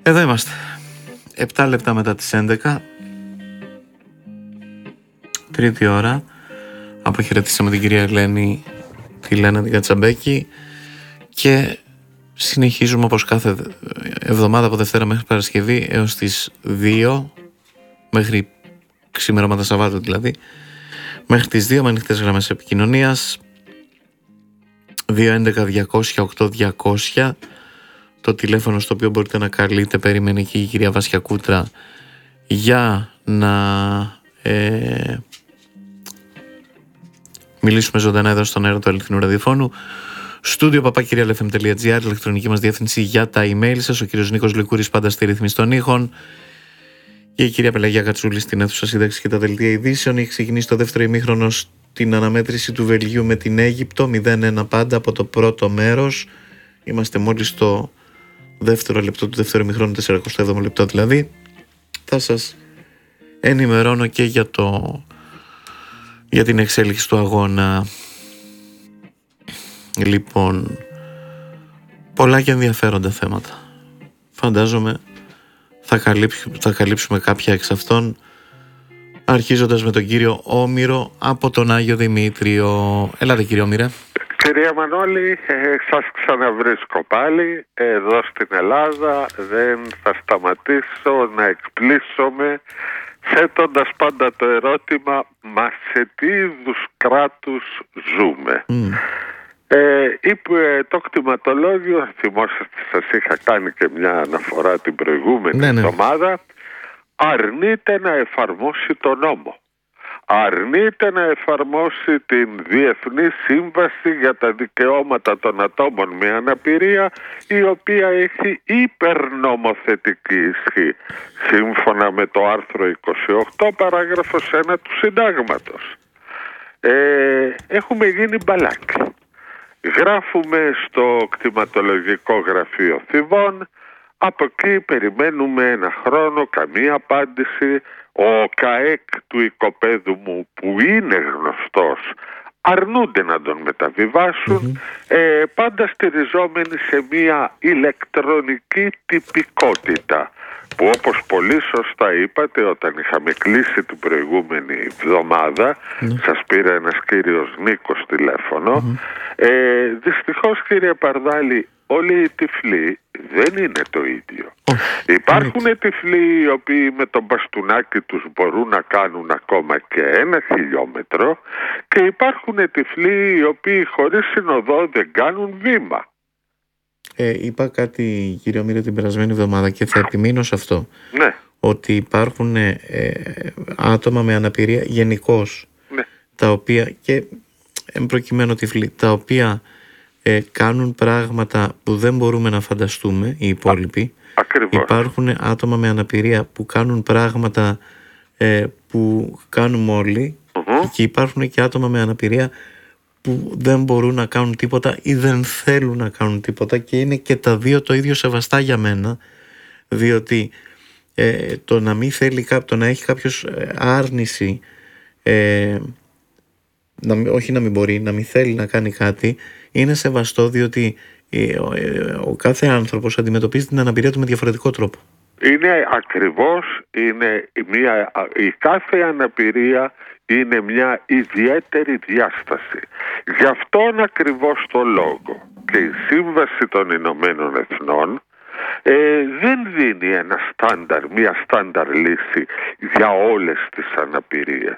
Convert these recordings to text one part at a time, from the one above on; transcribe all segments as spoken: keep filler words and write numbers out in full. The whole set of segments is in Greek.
Εδώ είμαστε. Επτά λεπτά μετά τις έντεκα. Τρίτη ώρα. Αποχαιρετήσαμε την κυρία Ελένη, τη Λένα την Κατσαμπέκη, και συνεχίζουμε όπως κάθε εβδομάδα από Δευτέρα μέχρι Παρασκευή έως τις δύο, μέχρι ξημερώματα Σαββάτου δηλαδή, μέχρι τις δύο με ανοιχτές γραμμές επικοινωνίας δύο έντεκα διακόσια οκτώ διακόσια, το τηλέφωνο στο οποίο μπορείτε να καλείτε. Περιμένει εκεί η κυρία Βάσια Κούτρα για να ε, μιλήσουμε ζωντανά εδώ στον αέρα του αληθινού ραδιοφώνου. Στούντιο παπάκυριαλεφm.gr, ηλεκτρονική μας διεύθυνση για τα email σας. Ο κύριος Νίκος Λικούρης πάντα στη ρύθμιση των ήχων. Και η κυρία Πελαγία Κατσούλη στην αίθουσα σύνταξη και τα δελτία ειδήσεων. Έχει ξεκινήσει το δεύτερο ημίχρονο στην αναμέτρηση του Βελγίου με την Αίγυπτο. μηδέν ένα πάντα από το πρώτο μέρος. Είμαστε μόλις στο δεύτερο λεπτό του δεύτερου ημίχρονου, σαράντα επτά λεπτό δηλαδή. Θα σας ενημερώνω και για, το, για την εξέλιξη του αγώνα. Λοιπόν, πολλά και ενδιαφέροντα θέματα. Φαντάζομαι θα καλύψουμε, θα καλύψουμε κάποια εξ αυτών, αρχίζοντας με τον κύριο Όμηρο από τον Άγιο Δημήτριο. Ελάτε κύριε Όμηρε. Κυρία Μανώλη, ε, σας ξαναβρίσκω πάλι εδώ στην Ελλάδα. Δεν θα σταματήσω να εκπλήσωμαι θέτοντας πάντα το ερώτημα, μα σε τι είδους κράτους ζούμε. Mm. Ε, είπε το κτηματολόγιο, θυμόσαστε σας είχα κάνει και μια αναφορά την προηγούμενη ναι, ναι. εβδομάδα, αρνείται να εφαρμόσει τον νόμο. Αρνείται να εφαρμόσει την Διεθνή Σύμβαση για τα Δικαιώματα των Ατόμων με Αναπηρία, η οποία έχει υπερνομοθετική ισχύ, σύμφωνα με το άρθρο είκοσι οκτώ παράγραφος ένα του Συντάγματος. Ε, έχουμε γίνει μπαλάκι. Γράφουμε στο κτηματολογικό γραφείο Θηβών, από εκεί περιμένουμε ένα χρόνο, καμία απάντηση. Ο ΚΑΕΚ του οικοπαίδου μου, που είναι γνωστός, αρνούνται να τον μεταβιβάσουν, mm-hmm. ε, πάντα στηριζόμενοι σε μια ηλεκτρονική τυπικότητα, που όπως πολύ σωστά είπατε, όταν είχαμε κλείσει την προηγούμενη εβδομάδα, mm-hmm. σας πήρε ένας κύριος Νίκος τηλέφωνο. Mm-hmm. ε, δυστυχώς κύριε Παρδάλη, όλοι οι τυφλοί δεν είναι το ίδιο. Oh, Υπάρχουν right. τυφλοί οι οποίοι με το μπαστούνάκι τους μπορούν να κάνουν ακόμα και ένα χιλιόμετρο, και υπάρχουν τυφλοί οι οποίοι χωρίς συνοδό δεν κάνουν βήμα. Ε, είπα κάτι κύριε Ομήρε την περασμένη εβδομάδα και θα επιμείνω σε αυτό. Ναι. Ότι υπάρχουν ε, άτομα με αναπηρία γενικώς, ναι. τα οποία και εμπροκειμένου τυφλοί, τα οποία Ε, κάνουν πράγματα που δεν μπορούμε να φανταστούμε οι υπόλοιποι. Ακριβώς. Υπάρχουν άτομα με αναπηρία που κάνουν πράγματα ε, που κάνουμε όλοι, uh-huh. και υπάρχουν και άτομα με αναπηρία που δεν μπορούν να κάνουν τίποτα ή δεν θέλουν να κάνουν τίποτα, και είναι και τα δύο το ίδιο σεβαστά για μένα, διότι ε, το να μην θέλει το να έχει κάποιος άρνηση, ε, να, όχι να μην μπορεί, να μην θέλει να κάνει κάτι, είναι σεβαστό, διότι ο, ο κάθε άνθρωπος αντιμετωπίζει την αναπηρία του με διαφορετικό τρόπο. Είναι ακριβώς, είναι μια, η κάθε αναπηρία είναι μια ιδιαίτερη διάσταση. Γι' αυτόν ακριβώς το λόγο και η Σύμβαση των Ηνωμένων Εθνών ε, δεν δίνει ένα στάνταρ, μια στάνταρ λύση για όλες τις αναπηρίες.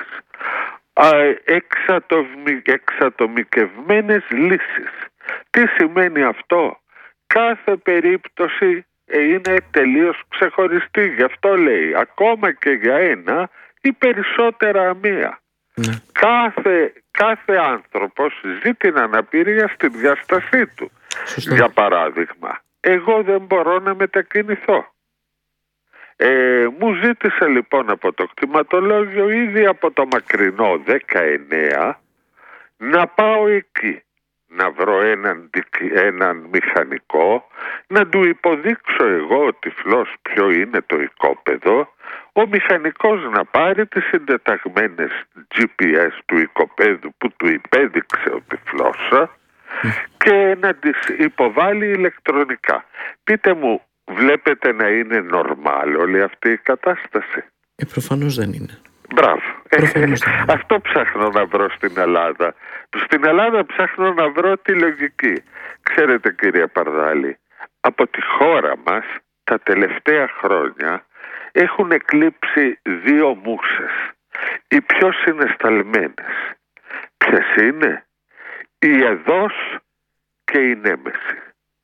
Εξατομικευμένες λύσεις. Τι σημαίνει αυτό? Κάθε περίπτωση είναι τελείως ξεχωριστή. Γι' αυτό λέει ακόμα και για ένα ή περισσότερα μία. Ναι. Κάθε, κάθε άνθρωπος ζει την αναπηρία στη διάστασή του. Σωστό. Για παράδειγμα, εγώ δεν μπορώ να μετακινηθώ. Ε, μου ζήτησε λοιπόν από το κτηματολόγιο ήδη από το μακρινό δεκαεννέα να πάω εκεί, να βρω έναν, έναν μηχανικό, να του υποδείξω εγώ ο τυφλός ποιο είναι το οικόπεδο, ο μηχανικός να πάρει τις συντεταγμένες τζι πι ες του οικοπέδου που του υπέδειξε ο τυφλός και να τις υποβάλει ηλεκτρονικά. Πείτε μου, βλέπετε να είναι νορμάλ όλη αυτή η κατάσταση? Ε, προφανώς δεν είναι. Μπράβο. Προφανώς δεν είναι. Αυτό ψάχνω να βρω στην Ελλάδα. Στην Ελλάδα ψάχνω να βρω τη λογική. Ξέρετε, κύριε Παρδάλη, από τη χώρα μας τα τελευταία χρόνια έχουν εκλείψει δύο μουσες. Οι πιο συναισθαλμένες. Ποιες είναι? Η Εδώς και η Νέμεση.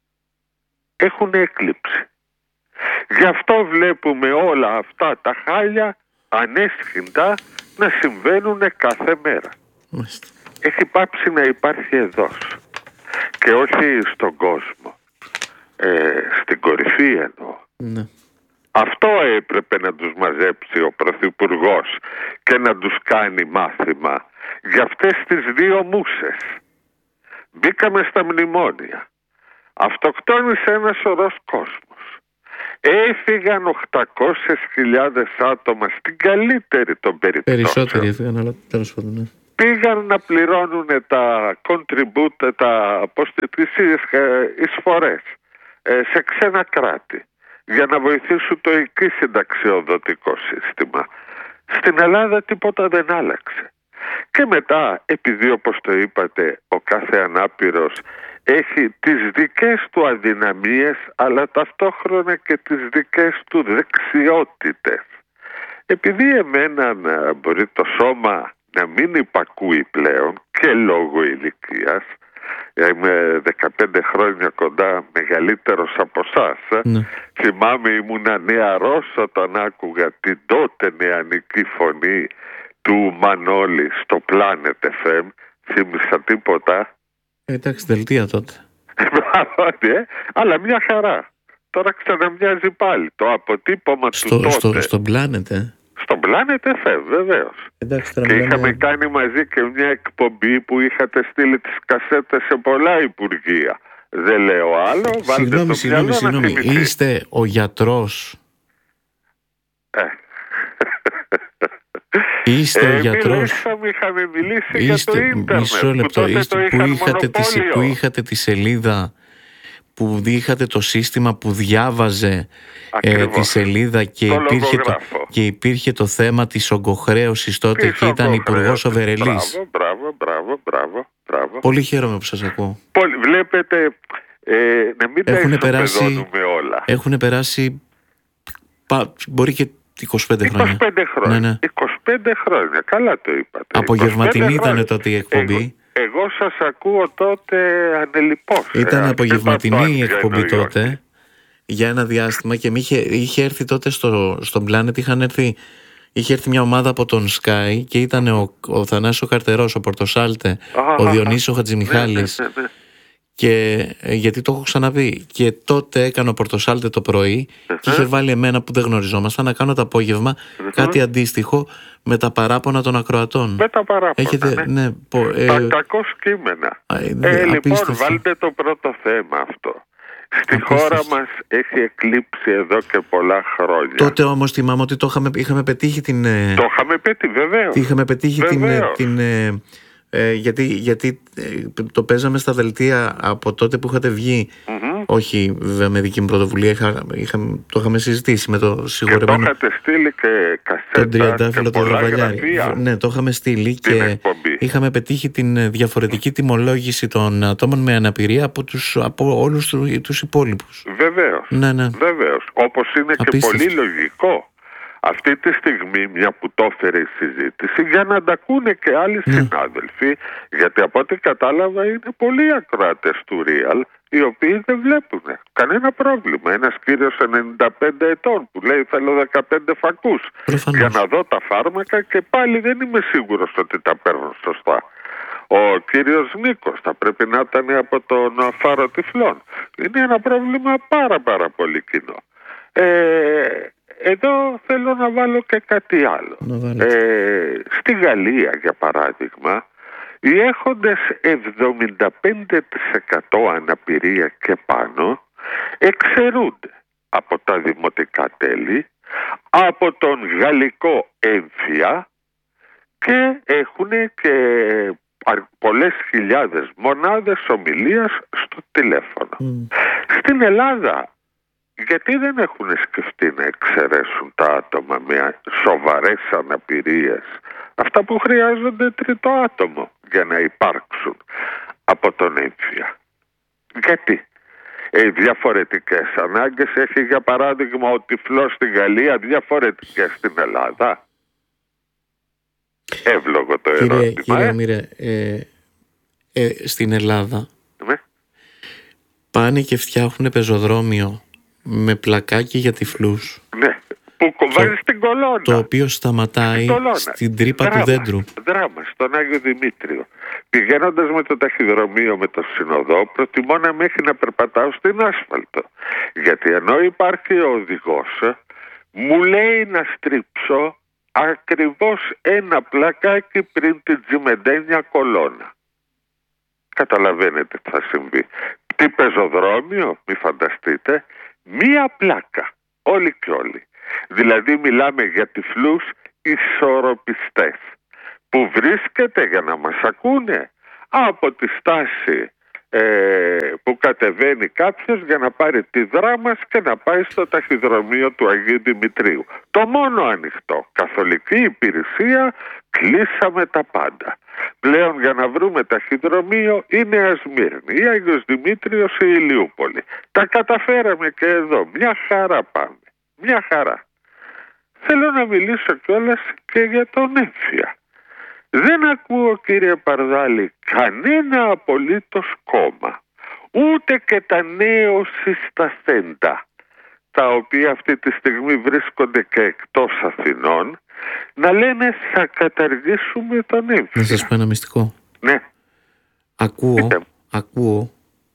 Έχουν εκλείψει. Γι' αυτό βλέπουμε όλα αυτά τα χάλια ανέσχυντα να συμβαίνουν κάθε μέρα. Μάλιστα. Έχει πάψει να υπάρχει Εδώς. Και όχι στον κόσμο. Ε, στην κορυφή εννοώ. Ναι. Αυτό έπρεπε να τους μαζέψει ο Πρωθυπουργός και να τους κάνει μάθημα για αυτές τις δύο μουσες. Μπήκαμε στα μνημόνια. Αυτοκτόνησε ένα σωρός κόσμος. Έφυγαν οκτακόσιες χιλιάδες άτομα στην καλύτερη των περιπτώσεων. Περισσότεροι έφυγαν, αλλά τέλος πάντων. Ναι. Πήγαν να πληρώνουν τα contribute, τα εισφορές σε ξένα κράτη για να βοηθήσουν το εκεί συνταξιοδοτικό σύστημα. Στην Ελλάδα τίποτα δεν άλλαξε. Και μετά, επειδή όπως το είπατε, ο κάθε ανάπηρος έχει τις δικές του αδυναμίες, αλλά ταυτόχρονα και τις δικές του δεξιότητες. Επειδή εμένα να μπορεί το σώμα να μην υπακούει πλέον και λόγω ηλικίας, είμαι δεκαπέντε χρόνια κοντά μεγαλύτερος από εσάς. Ναι. Θυμάμαι ήμουνα νεαρός όταν άκουγα την τότε νεανική φωνή του Μανώλη στο Planet εφ εμ. Θύμισα τίποτα? Ε, εντάξει, δελτία τότε. ναι, αλλά μια χαρά. Τώρα ξαναμοιάζει πάλι το αποτύπωμα Στο, του τότε. στο, στον Planet, ε. Στον Planet εφ εμ, βεβαίως. Εντάξει, τώρα Και μιλάμε- είχαμε κάνει μαζί και μια εκπομπή που είχατε στείλει τις κασέτες σε πολλά υπουργεία. Δεν λέω άλλο, βάλτε Συγγνώμη, το συγγνώμη, μυαλό να συγγνώμη. θυμηθεί. Είστε ο γιατρός. Ε. Είστε ο Ε, γιατρός. μιλήσαμε, είχαμε μιλήσει για το Είστε, ίντερνετ. μισό που λεπτό, τότε είστε, το που, είχαν είχατε τη, μονοπόλιο. που είχατε τη σελίδα, που είχατε το σύστημα που διάβαζε ε, Ακριβώς. τη σελίδα και Το υπήρχε, το, λογογράφο. και υπήρχε το θέμα της ογκοχρέωσης τότε Της και ήταν ογκοχρέωσης. υπουργός ο Βερελής. Μπράβο, μπράβο, μπράβο, μπράβο, μπράβο. Πολύ χαίρομαι που σας ακούω. Πολύ, βλέπετε, ε, να μην τα Έχουνε περάσει- ισοπεδώνουμε όλα. Έχουν περάσει, πα, μπορεί και είκοσι πέντε χρόνια. είκοσι πέντε χρόνια. Ναι, ναι. είκοσι πέντε χρόνια, καλά το είπατε. Απογευματινή είκοσι πέντε ήταν χρόνια. τότε η εκπομπή. Εγώ, εγώ σας ακούω τότε ανελιπώς. Ήταν ε, απογευματινή αν η βγαίνω εκπομπή ή όχι. τότε για ένα διάστημα και μη είχε, είχε έρθει τότε στο, στον Planet, είχαν έρθει, είχε έρθει μια ομάδα από τον Sky και ήταν ο, ο Θανάσης ο Καρτερός, ο Πορτοσάλτε, Α, ο α, Διονύσης ο ναι, Χατζημιχάλης. ναι, ναι, ναι. Και ε, γιατί το έχω ξαναπεί. Και τότε έκανε ο Πορτοσάλτε το πρωί και είχε βάλει εμένα που δεν γνωριζόμασταν να κάνω το απόγευμα κάτι αντίστοιχο με τα παράπονα των ακροατών. Με τα παράπονα. Έχετε, ναι. ναι, πο, ε, Τα κακό κείμενα. ε, Ε, δε- λοιπόν, απίστευτο. βάλτε το πρώτο θέμα αυτό. Στη Απίστευτο. χώρα μας έχει εκλείψει εδώ και πολλά χρόνια. Τότε όμως θυμάμαι ότι το είχαμε, είχαμε πετύχει την... ε, Το είχαμε πετύχει, βεβαίως. Είχαμε πετύχει την, Βεβαίως. την ε, ε, γιατί, γιατί ε, το παίζαμε στα δελτία από τότε που είχατε βγει. Μμμ. Όχι βέβαια με δική μου πρωτοβουλία, είχα, είχα, το είχαμε συζητήσει με το Και το συγχωρεμένο είχατε στείλει και κασέτα τον και Τριαντάφυλλο τον πολλά Ραβαλιάρη. γραφεία. Ναι, το είχαμε στείλει Την και εκπομπή. είχαμε πετύχει την ε, διαφορετική τιμολόγηση των ατόμων με αναπηρία από, τους, από όλους του- τους υπόλοιπους. Βεβαίως. Ναι, ναι. Βεβαίως. Όπως είναι Απίστευτο. και πολύ λογικό. Αυτή τη στιγμή, μια που το έφερε η συζήτηση, για να τα ακούνε και άλλοι Ναι. συνάδελφοι, γιατί από ό,τι κατάλαβα είναι πολλοί ακροατές του Real, οι οποίοι δεν βλέπουν κανένα πρόβλημα. Ένας κύριος ενενήντα πέντε ετών που λέει θέλω δεκαπέντε φακούς Προφανώς. για να δω τα φάρμακα και πάλι δεν είμαι σίγουρος ότι τα παίρνω σωστά. Ο κύριος Νίκος θα πρέπει να ήταν από τον Φάρο Τυφλών. Είναι ένα πρόβλημα πάρα πάρα πολύ κοινό. Ε, εδώ θέλω να βάλω και κάτι άλλο. Να βάλετε. Ε, στη Γαλλία, για παράδειγμα, οι έχοντες εβδομήντα πέντε τοις εκατό αναπηρία και πάνω εξαιρούνται από τα δημοτικά τέλη, από τον γαλλικό έμφυα και έχουν και πολλές χιλιάδες μονάδες ομιλίας στο τηλέφωνο. Μμ. Στην Ελλάδα Γιατί δεν έχουν σκεφτεί να εξαιρέσουν τα άτομα με σοβαρές αναπηρίες, αυτά που χρειάζονται τρίτο άτομο για να υπάρξουν, από τον έμφυα? Γιατί? Ε, διαφορετικές ανάγκες έχει, για παράδειγμα, ο τυφλός στη Γαλλία, διαφορετικές στην Ελλάδα? Εύλογο το κύριε, ερώτημα. Κύριε ε? Μύρε, ε, ε, στην Ελλάδα ναι. πάνε και φτιάχνουν πεζοδρόμιο με πλακάκι για τυφλούς. Ναι, που κοβάζει στην κολόνα. Το οποίο σταματάει στην τρύπα δράμα, του δέντρου. Δράμα, στον Άγιο Δημήτριο. Πηγαίνοντας με το ταχυδρομείο με το συνοδό, προτιμώ να μέχρι να περπατάω στην άσφαλτο. Γιατί ενώ υπάρχει ο οδηγός, μου λέει να στρίψω ακριβώς ένα πλακάκι πριν την τζιμεντένια κολόνα. Καταλαβαίνετε τι θα συμβεί. Τι πεζοδρόμιο, μη φανταστείτε, μία πλάκα, όλοι και όλοι. Δηλαδή μιλάμε για τυφλούς ισορροπιστές, που βρίσκεται, για να μας ακούνε, από τη στάση ε, που κατεβαίνει κάποιος για να πάρει τη δράμας και να πάει στο ταχυδρομείο του Αγίου Δημητρίου. Το μόνο ανοιχτό, καθολική υπηρεσία, κλείσαμε τα πάντα. Πλέον για να βρούμε ταχυδρομείο η Νέα Σμύρνη, ή Άγιος Δημήτριος ή Ηλιούπολη. Τα καταφέραμε και εδώ, μια χαρά πάμε, μια χαρά. Θέλω να μιλήσω κιόλας και για τον έμφυα. Δεν ακούω, κύριε Παρδάλη, κανένα απολύτως κόμμα, ούτε και τα νέο συσταθέντα, τα οποία αυτή τη στιγμή βρίσκονται και εκτός Αθηνών, να λένε θα καταργήσουμε τον έμφυα. Να σας πω ένα μυστικό. Ναι. Ακούω, ακούω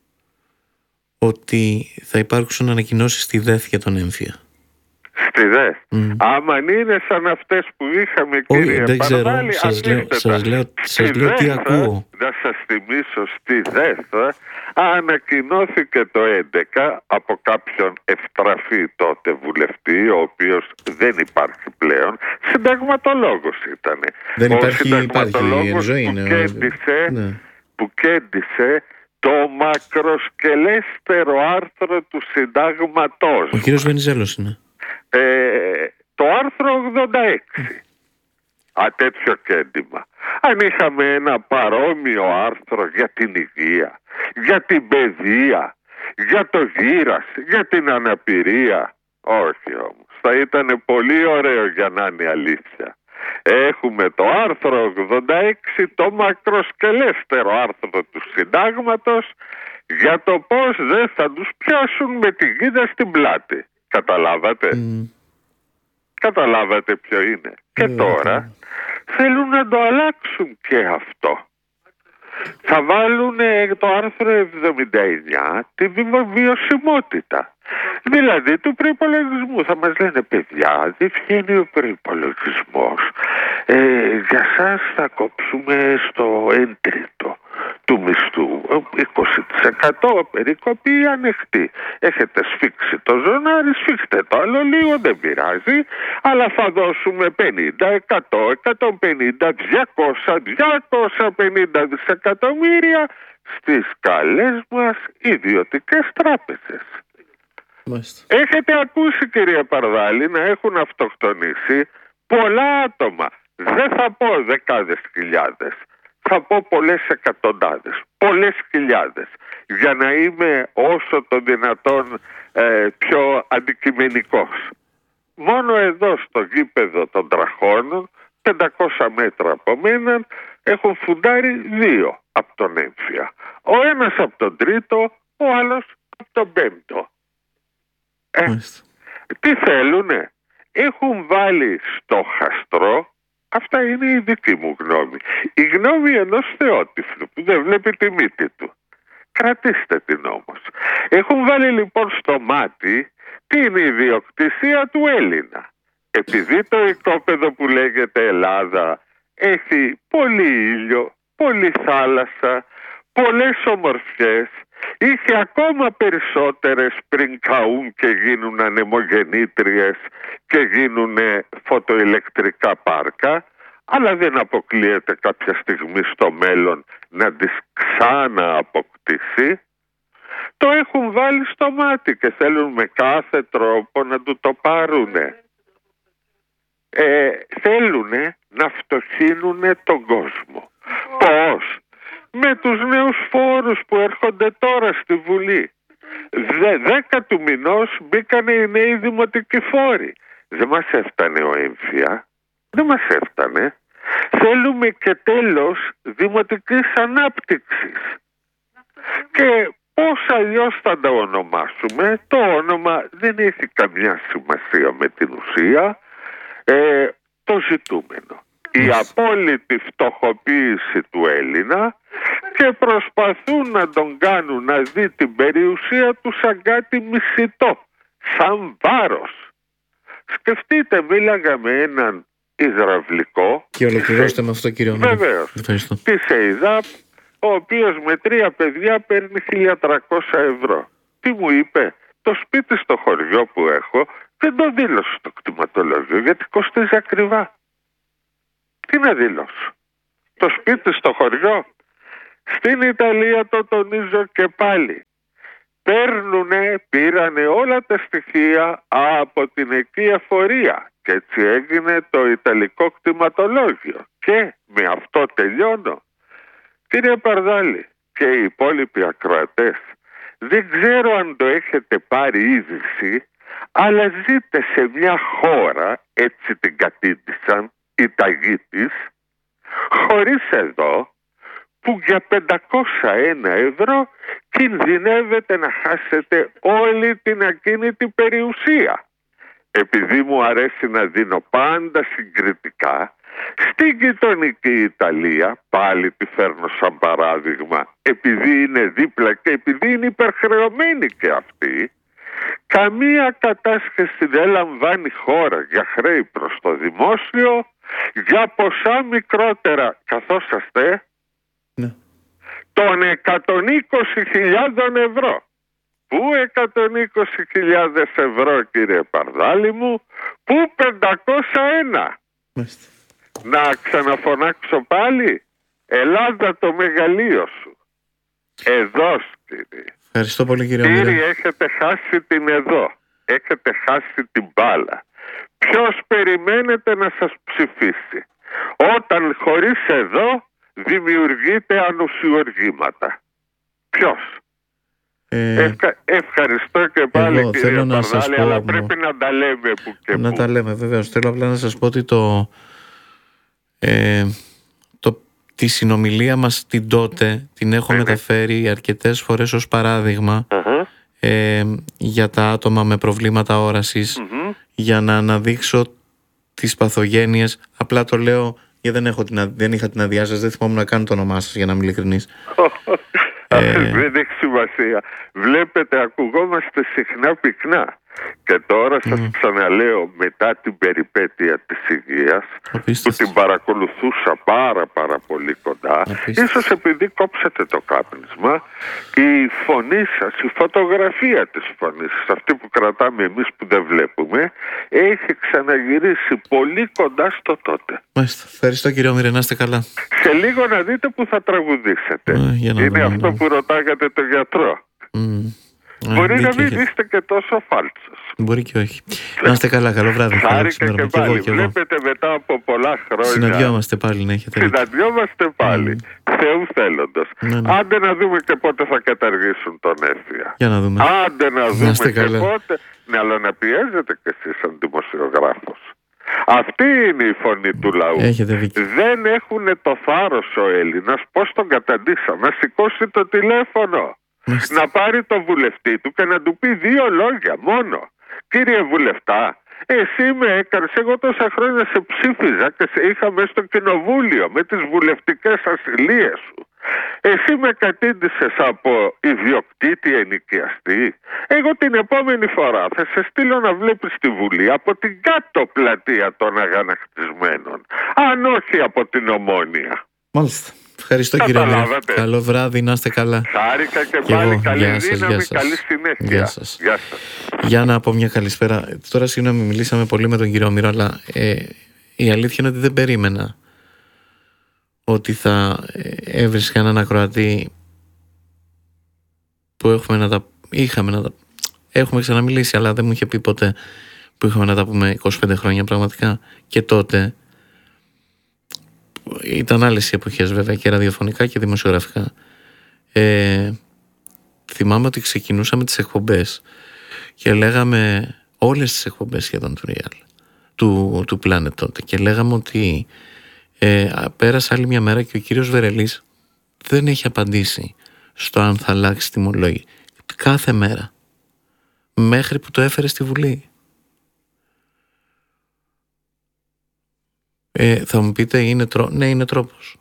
ότι θα υπάρξουν ανακοινώσεις στη ΔΕΘ για τον έμφυα. Στη ΔΕΘ. Mm. Άμα είναι σαν αυτές που είχαμε, κύριε δεν Παρδάλη, ξέρω, σας λέω, σας λέω, σας λέω τι ακούω. Να σας θυμίσω, στη ΔΕΘ ανακοινώθηκε το έντεκα από κάποιον ευτραφή τότε βουλευτή, ο οποίος δεν υπάρχει πλέον, συνταγματολόγος ήταν. Δεν ο υπάρχει, υπάρχει εν ζωή, που, ναι, κέντησε, ναι. που κέντησε το μακροσκελέστερο άρθρο του συντάγματός. Ο κύριος Βενιζέλος είναι. Ε, το άρθρο ογδόντα έξι. Α, τέτοιο κέντημα. Αν είχαμε ένα παρόμοιο άρθρο για την υγεία, για την παιδεία, για το γύρας, για την αναπηρία, όχι όμως. Θα ήταν πολύ ωραίο για να είναι αλήθεια. Έχουμε το άρθρο ογδόντα έξι, το μακροσκελέστερο άρθρο του συντάγματος, για το πώς δεν θα τους πιάσουν με τη γίδα στην πλάτη. Καταλάβατε. Mm. Καταλάβατε ποιο είναι. Και mm. τώρα θέλουν να το αλλάξουν και αυτό. Θα βάλουν το άρθρο εβδομήντα εννιά, τη βιωσιμότητα. Δηλαδή του προϋπολογισμού. Θα μας λένε, παιδιά, δεν βγαίνει ο προϋπολογισμός. Ε, για σας θα κόψουμε στο εν τρίτο του μισθού είκοσι τοις εκατό περικοπή ανοιχτή. Έχετε σφίξει το ζωνάρι, σφίξτε το άλλο λίγο, δεν πειράζει, αλλά θα δώσουμε πενήντα, εκατό, εκατόν πενήντα, διακόσια, διακόσια πενήντα δισεκατομμύρια στις καλές μας ιδιωτικές τράπεζες. Μάλιστα. Έχετε ακούσει, κυρία Παρδάλη, να έχουν αυτοκτονήσει πολλά άτομα. Δεν θα πω δεκάδες χιλιάδες. Θα πω πολλές εκατοντάδες, πολλές χιλιάδες, για να είμαι όσο το δυνατόν ε, πιο αντικειμενικός. Μόνο εδώ στο γήπεδο των Τραχώνων, πεντακόσια μέτρα από μένα, έχουν φουντάρει δύο από τον έμφυα. Ο ένας από τον τρίτο, ο άλλος από τον πέμπτο. Ε, τι θέλουνε? Έχουν βάλει στο χαστρό. Αυτά είναι η δική μου γνώμη. Η γνώμη ενός θεότυφλου που δεν βλέπει τη μύτη του. Κρατήστε την όμως. Έχουν βάλει λοιπόν στο μάτι την ιδιοκτησία του Έλληνα. Επειδή το οικόπεδο που λέγεται Ελλάδα έχει πολύ ήλιο, πολύ θάλασσα, πολλές ομορφιές, είχε ακόμα περισσότερες πριν καούν και γίνουν ανεμογεννήτριες και γίνουν φωτοηλεκτρικά πάρκα, αλλά δεν αποκλείεται κάποια στιγμή στο μέλλον να τις ξανααποκτήσει. το έχουν βάλει στο μάτι και θέλουν με κάθε τρόπο να του το πάρουνε. Ε, θέλουνε να φτωχύνουνε τον κόσμο. Πώς? Με τους νέους φόρους που έρχονται τώρα στη Βουλή. Δε, δέκα του μηνός μπήκανε οι νέοι δημοτικοί φόροι. Δεν μας έφτανε ο έμφυα. Δεν μας έφτανε. Θέλουμε και τέλος δημοτικής ανάπτυξης. Και πώς αλλιώς θα τα ονομάσουμε, το όνομα δεν έχει καμιά σημασία με την ουσία, ε, το ζητούμενο. Η απόλυτη φτωχοποίηση του Έλληνα και προσπαθούν να τον κάνουν να δει την περιουσία του σαν κάτι μισητό, σαν βάρος. Σκεφτείτε, μίλαγα με έναν υδραυλικό. Και ολοκληρώστε με αυτό, κύριο Μύρο. Βεβαίως. Της ΕΙΔΑΠ, ο οποίος με τρία παιδιά παίρνει χίλια τριακόσια ευρώ. Τι μου είπε? Το σπίτι στο χωριό που έχω δεν το δήλωσε στο κτηματολόγιο γιατί κοστίζει ακριβά. Τι να δήλωσω? Το σπίτι στο χωριό. Στην Ιταλία, το τονίζω και πάλι, παίρνουνε, πήρανε όλα τα στοιχεία από την εκεί εφορία και έτσι έγινε το Ιταλικό κτηματολόγιο. Και με αυτό τελειώνω. Κύριε Παρδάλη και οι υπόλοιποι ακροατές, δεν ξέρω αν το έχετε πάρει είδηση, αλλά ζείτε σε μια χώρα, έτσι την κατήντησαν οι ταγοί της, χωρίς εδώ, που για πεντακόσια ένα ευρώ κινδυνεύετε να χάσετε όλη την ακίνητη περιουσία. Επειδή μου αρέσει να δίνω πάντα συγκριτικά, στην γειτονική Ιταλία, πάλι τη φέρνω σαν παράδειγμα, επειδή είναι δίπλα και επειδή είναι υπερχρεωμένη και αυτή, καμία κατάσχεση δεν λαμβάνει χώρα για χρέη προς το δημόσιο, για ποσά μικρότερα, καθόσαστε, ναι, των εκατόν είκοσι χιλιάδες ευρώ. Πού εκατόν είκοσι χιλιάδες ευρώ, κύριε Παρδάλη μου, πού πεντακόσια ένα. Μάλιστα. Να ξαναφωνάξω πάλι, Ελλάδα το μεγαλείο σου. Εδώ, κύριε. Ευχαριστώ πολύ, κύριε Κύριε, Μύρο. έχετε χάσει την εδώ. Έχετε χάσει την μπάλα. Ποιος περιμένετε να σας ψηφίσει? Όταν χωρίς εδώ δημιουργείται ανουσιοργήματα. Ποιος? Ε, Ευχα... Ευχαριστώ και πάλι, εγώ, κύριε Παρδάλη, αλλά πω, πρέπει να τα λέμε που και να που. τα λέμε, βεβαίως. Θέλω απλά να σας πω ότι το, ε, το, τη συνομιλία μας την τότε την έχω ναι, μεταφέρει αρκετές φορές ως παράδειγμα uh-huh. ε, για τα άτομα με προβλήματα όρασης, uh-huh. για να αναδείξω τις παθογένειες. Απλά το λέω γιατί δεν, έχω την, δεν είχα την αδειά σας, δεν θυμόμουν να κάνω το όνομά σας, για να είμαι ειλικρινής. Ε... Δεν έχει σημασία. Βλέπετε, ακουγόμαστε συχνά πυκνά. Και τώρα σας mm. ξαναλέω, μετά την περιπέτεια της υγείας, που την παρακολουθούσα πάρα πάρα πολύ κοντά, Απίστευτο. Ίσως επειδή κόψατε το κάπνισμα, η φωνή σας, η φωτογραφία της φωνής σας, αυτή που κρατάμε εμείς που δεν βλέπουμε, έχει ξαναγυρίσει πολύ κοντά στο τότε. Μάλιστα. Ευχαριστώ, κύριε Μύρο, να είστε καλά. Σε λίγο να δείτε που θα τραγουδήσετε. Ε, Είναι δούμε, αυτό ναι. που ρωτάγατε το γιατρό. Mm. Μπορεί Α, να μην έχετε. είστε και τόσο φάλτσος. Μπορεί και όχι. Να είστε καλά, καλό βράδυ. Χάρηκα και πάλι. Και εγώ, και εγώ. Βλέπετε, μετά από πολλά χρόνια. Συναντιόμαστε πάλι, να έχετε. Συναντιόμαστε πάλι. Mm. Θεού θέλοντος. Ναι, ναι. Άντε να δούμε και πότε θα καταργήσουν τον έμφυα. Για να δούμε. Άντε να δούμε και καλά. Πότε. Ναι, αλλά να πιέζετε κι εσείς σαν δημοσιογράφος. Αυτή είναι η φωνή του λαού. Δεν έχουν το θάρρος ο Έλληνας. Πώς τον καταντήσαμε? Να σηκώσει το τηλέφωνο. Μάλιστα. Να πάρει το βουλευτή του και να του πει δύο λόγια μόνο. Κύριε βουλευτά, εσύ με έκανες, εγώ τόσα χρόνια σε ψήφιζα και σε είχα μέσα στο κοινοβούλιο με τις βουλευτικές ασυλίες σου. Εσύ με κατήντησες από ιδιοκτήτη ενοικιαστή. Εγώ την επόμενη φορά θα σε στείλω να βλέπεις τη Βουλή από την κάτω πλατεία των αγανακτισμένων, αν όχι από την Ομόνια. Μάλιστα. Ευχαριστώ, κύριε Μύρο. Καλό βράδυ, να είστε καλά. Χάρηκα και, και πάλι. Εγώ. Καλή γεια σας, δύναμη, γεια καλή συνέχεια. Γεια σας. Γεια σας. Για να πω μια καλησπέρα. Τώρα, συγγνώμη, μιλήσαμε πολύ με τον κύριο Μύρο, αλλά ε, η αλήθεια είναι ότι δεν περίμενα ότι θα έβρισκα έναν ακροατή που έχουμε να τα, είχαμε να τα, έχουμε ξαναμιλήσει, αλλά δεν μου είχε πει ποτέ, που είχαμε να τα πούμε είκοσι πέντε χρόνια πραγματικά. Και τότε ήταν άλλες οι εποχές βέβαια, και ραδιοφωνικά και δημοσιογραφικά. Ε, θυμάμαι ότι ξεκινούσαμε τις εκπομπές και λέγαμε όλες τις εκπομπές σχεδόν του Real, του, του Planet τότε, και λέγαμε ότι ε, πέρασε άλλη μια μέρα και ο κύριος Βερελής δεν έχει απαντήσει στο αν θα αλλάξει τιμολόγια. Κάθε μέρα, μέχρι που το έφερε στη Βουλή. Ε, θα μου πείτε, είναι τρό... ναι, είναι τρόπος.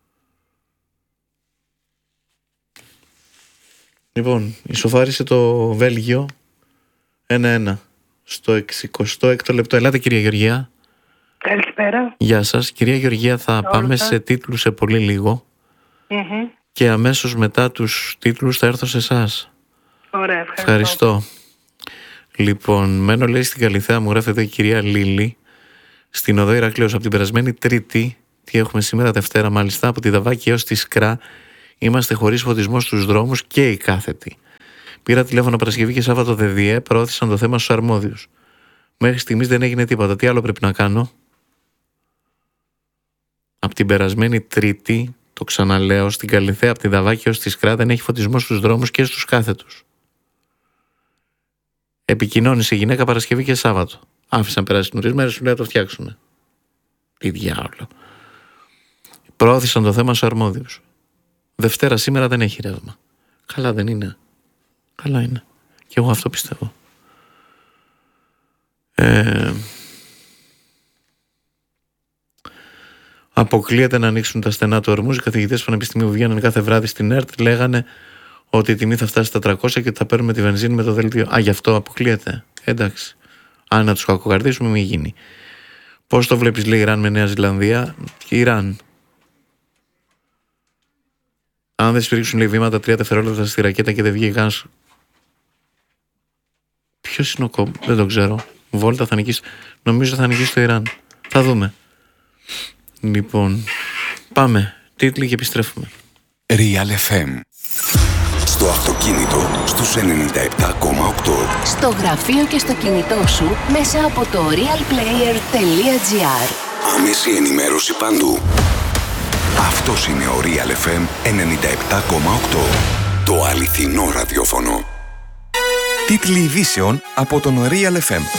Λοιπόν, ισοφάρισε το Βέλγιο ένα ένα στο εξηκοστό έκτο λεπτό. Ελάτε, κυρία Γεωργία. Καλησπέρα. Γεια σας. Κυρία Γεωργία, θα Όλα πάμε σε τίτλους σε πολύ λίγο. Mm-hmm. Και αμέσως μετά τους τίτλους θα έρθω σε εσάς. Ωραία, ευχαριστώ. Ευχαριστώ. Λοιπόν, μένω, λέει, στην Καλιθέα, μου γράφεται η κυρία Λίλη, στην οδό Ηρακλέως, από την περασμένη Τρίτη, τι έχουμε σήμερα, Δευτέρα μάλιστα, από τη Δαβάκη έως τη Σκρά, είμαστε χωρίς φωτισμό στους δρόμους και οι κάθετοι. Πήρα τηλέφωνο Παρασκευή και Σάββατο ΔΕΔΙΕ, προώθησαν το θέμα στους αρμόδιους. Μέχρι στιγμής δεν έγινε τίποτα. Τι άλλο πρέπει να κάνω? Από την περασμένη Τρίτη, το ξαναλέω, στην Καλιθέα, από τη Δαβάκη έως τη Σκρά, δεν έχει φωτισμό στους δρόμους και στους κάθετους. Επικοινώνησε η γυναίκα Παρασκευή και Σάββατο. Άφησαν περάσει νωρίς μέρες, σου λέει να το φτιάξουνε. Τι διάολο. Προώθησαν το θέμα στους αρμόδιους. Δευτέρα σήμερα δεν έχει ρεύμα. Καλά δεν είναι? Καλά είναι. Και εγώ αυτό πιστεύω. Ε... Αποκλείεται να ανοίξουν τα στενά του ορμούς. Οι καθηγητές του Πανεπιστημίου που βγαίνουν κάθε βράδυ στην ΕΡΤ λέγανε ότι η τιμή θα φτάσει στα τριακόσια και ότι θα παίρνουμε τη βενζίνη με το δελτίο. Α, γι' αυτό αποκλείεται. Εντάξει. Αν να τους κακοκαρδίσουμε, μην γίνει. Πώς το βλέπεις, λέει, Ιράν με Νέα Ζηλανδία? Και Ιράν, αν δεν σφυρίξουν, λέει, βήματα τρία δευτερόλεπτα στη ρακέτα και δεν βγει καν. Ποιος είναι ο κόμπ? Δεν το ξέρω. Βόλτα θα νικήσει. Νομίζω θα νικήσει το Ιράν. Θα δούμε. Λοιπόν, πάμε. Τίτλοι και επιστρέφουμε. Real εφ εμ. Στο αυτοκίνητο στους ενενήντα επτά κόμμα οκτώ. Στο γραφείο και στο κινητό σου μέσα από το realplayer.gr. Άμεση ενημέρωση παντού. Αυτός είναι ο Real εφ εμ ενενήντα επτά κόμμα οκτώ. Το αληθινό ραδιόφωνο. Τίτλοι ειδήσεων από τον Real εφ εμ.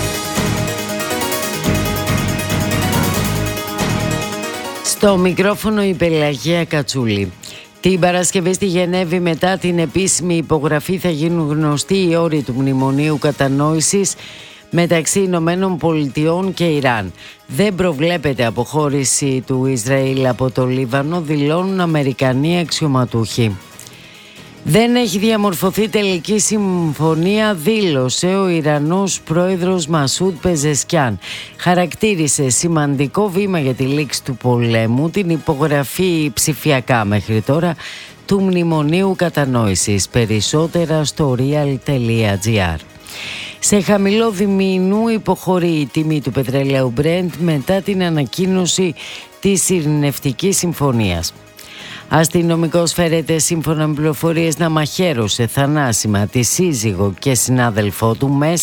Στο μικρόφωνο η Πελαγία Κατσούλη. Την Παρασκευή στη Γενέβη, μετά την επίσημη υπογραφή, θα γίνουν γνωστοί οι όροι του Μνημονίου Κατανόησης μεταξύ Ηνωμένων Πολιτειών και Ιράν. Δεν προβλέπεται αποχώρηση του Ισραήλ από το Λίβανο, δηλώνουν Αμερικανοί αξιωματούχοι. Δεν έχει διαμορφωθεί τελική συμφωνία, δήλωσε ο Ιρανός πρόεδρος Μασούντ Πεζεσκιάν. Χαρακτήρισε σημαντικό βήμα για τη λήξη του πολέμου την υπογραφή ψηφιακά μέχρι τώρα του Μνημονίου Κατανόησης. Περισσότερα στο real.gr. Σε χαμηλό διμηνού υποχωρεί η τιμή του πετρελαίου Brent μετά την ανακοίνωση της ειρηνευτικής συμφωνίας. Αστυνομικός φέρεται σύμφωνα με πληροφορίες να μαχαίρωσε θανάσιμα τη σύζυγο και συνάδελφό του μέσα